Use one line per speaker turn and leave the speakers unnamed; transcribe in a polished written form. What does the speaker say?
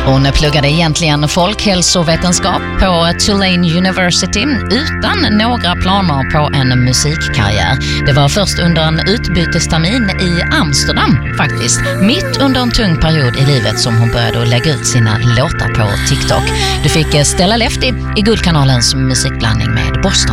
Hon pluggade egentligen folkhälsovetenskap på Tulane University utan några planer på en musikkarriär. Det var först under en utbytestermin i Amsterdam faktiskt, mitt under en tung period i livet, som hon började lägga ut sina låtar på TikTok. Du fick Stella Lefty i Guldkanalens musikblandning med Boston.